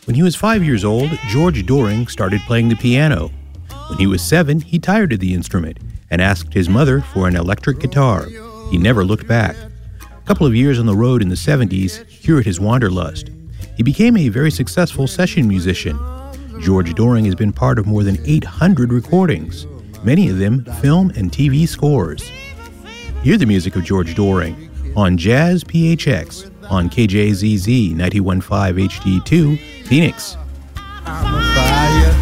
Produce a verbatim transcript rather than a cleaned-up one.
When he was five years old, George Doering started playing the piano. When he was seven, he tired of the instrument and asked his mother for an electric guitar. He never looked back. A couple of years on the road in the seventies cured his wanderlust. He became a very successful session musician. George Doering has been part of more than eight hundred recordings, many of them film and T V scores. Hear the music of George Doering on Jazz P H X on K J Z Z ninety-one point five H D two, Phoenix.